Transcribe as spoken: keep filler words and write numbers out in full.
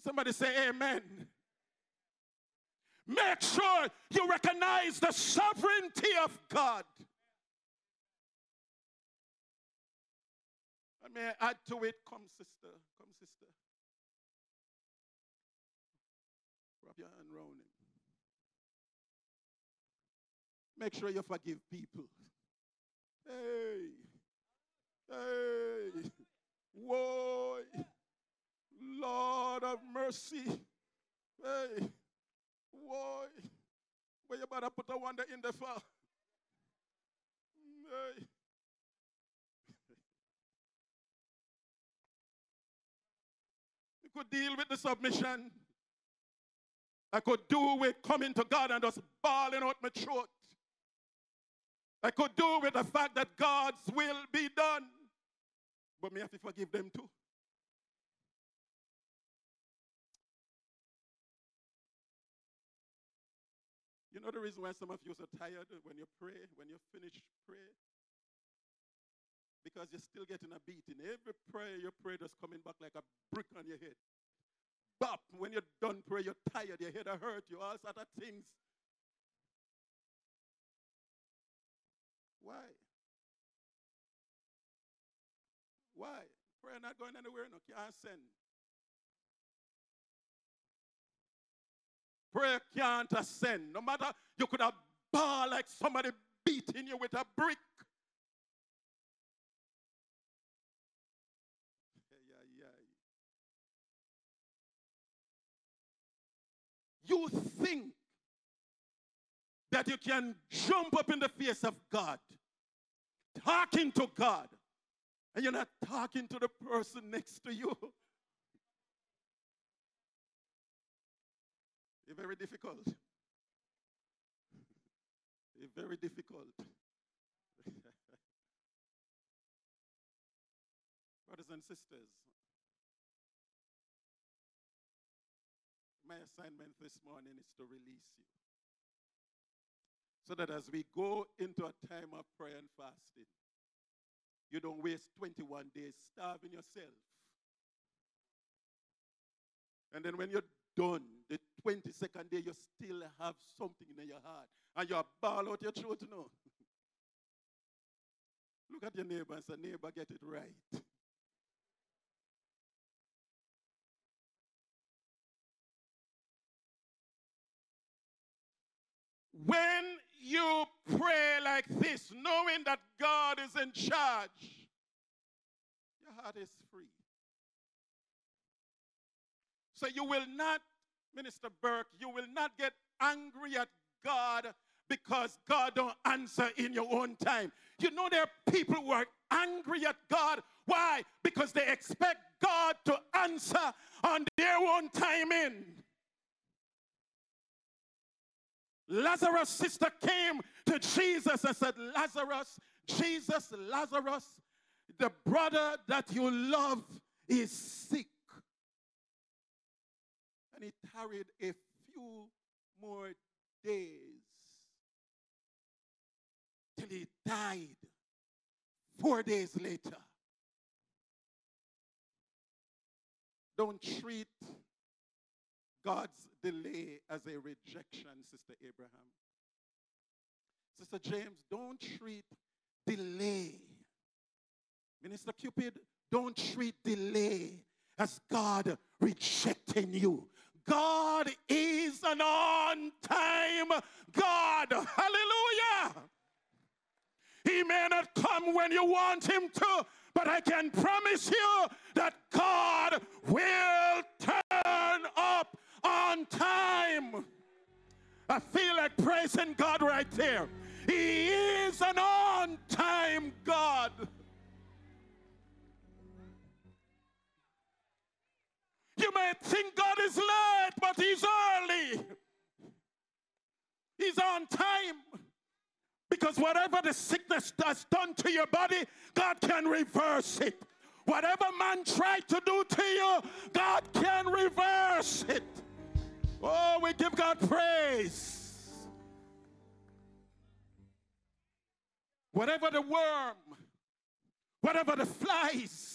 Somebody say amen. Make sure you recognize the sovereignty of God. And may I add to it? Come, sister. Come, sister. Wrap your hand around him. Make sure you forgive people. Hey. Hey. Whoa. Lord of mercy. Hey. Whoa. Where you better put a wonder in the fire. Hey. You could deal with the submission. I could do with coming to God and just bawling out my throat. I could do with the fact that God's will be done. But me have to forgive them too. You know the reason why some of you are so tired when you pray, when you finish pray? Because you're still getting a beating. Every prayer you pray just coming back like a brick on your head. Bop, when you're done praying, you're tired, your head hurt you, all sorts of things. Why? Why? Prayer not going anywhere, no, can't send. Prayer can't ascend. No matter, you could have ball like somebody beating you with a brick. You think that you can jump up in the face of God, talking to God, and you're not talking to the person next to you. It's very difficult. It's very difficult. Brothers and sisters, my assignment this morning is to release you. So that as we go into a time of prayer and fasting, you don't waste twenty-one days starving yourself. And then when you're done, the twenty-second day, you still have something in your heart. And you bawl out your throat, you know. Look at your neighbor and say, neighbor, get it right. When you pray like this, knowing that God is in charge, your heart is free. So you will not, Minister Burke, you will not get angry at God because God don't answer in your own time. You know there are people who are angry at God. Why? Because they expect God to answer on their own timing. Lazarus' sister came to Jesus and said, Lazarus, Jesus, Lazarus, the brother that you love is sick. And he tarried a few more days till he died four days later. Don't treat God's delay as a rejection, Sister Abraham. Sister James, don't treat delay. Minister Cupid, don't treat delay as God rejecting you. God is an on-time God. Hallelujah. He may not come when you want him to, but I can promise you that God will turn up on time. I feel like praising God right there. He is an on-time God. You may think God is late, but he's early. He's on time. Because whatever the sickness has done to your body, God can reverse it. Whatever man tried to do to you, God can reverse it. Oh, we give God praise. Whatever the worm, whatever the flies,